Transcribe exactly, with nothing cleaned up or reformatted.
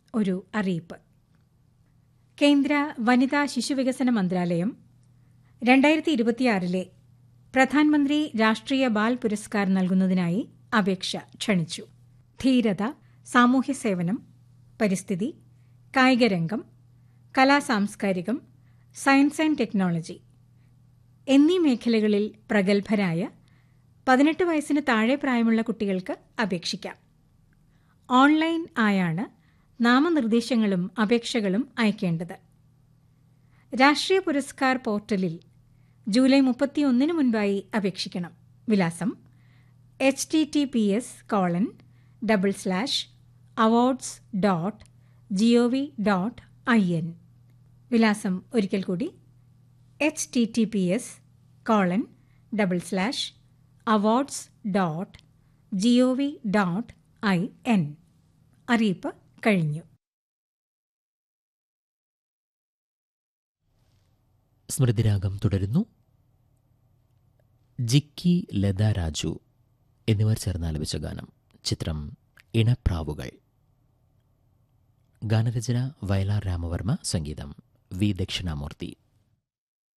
ഒരു അറിയിപ്പ്. കേന്ദ്ര വനിതാ ശിശുവികസന മന്ത്രാലയം രണ്ടായിരത്തി ഇരുപത്തിയാറിലെ പ്രധാനമന്ത്രി രാഷ്ട്രീയ ബാൽ പുരസ്കാർ നൽകുന്നതിനായി അപേക്ഷ ക്ഷണിച്ചു. ധീരത, സാമൂഹ്യ സേവനം, പരിസ്ഥിതി, കായികരംഗം, കലാസാംസ്കാരികം, സയൻസ് ആൻഡ് ടെക്നോളജി എന്നീ മേഖലകളിൽ പ്രഗത്ഭരായ പതിനെട്ട് വയസ്സിന് താഴെ പ്രായമുള്ള കുട്ടികൾക്ക് അപേക്ഷിക്കാം. ഓൺലൈൻ ആയാണ് നാമനിർദ്ദേശങ്ങളും അപേക്ഷകളും അയക്കേണ്ടത്. രാഷ്ട്രീയ പുരസ്കാർ പോർട്ടലിൽ ജൂലൈ മുപ്പത്തിയൊന്നിന് മുൻപായി അപേക്ഷിക്കണം. വിലാസം H T T P S colon double slash awards dot G O V dot I N. വിലാസം ഒരിക്കൽ കൂടി H T T P S colon double slash awards dot G O V dot I N. അറിയിപ്പ് കഴിഞ്ഞു. സ്മൃതിരാഗം തുടരുന്നു. ജിക്കി, ലത രാജു എന്നിവർ ചേർന്നാലപിച്ച ഗാനം. ചിത്രം ഇണപ്രാവുകൾ. ഗാനരചന വയലാർ രാമവർമ്മ, സംഗീതം വി ദക്ഷിണാമൂർത്തി.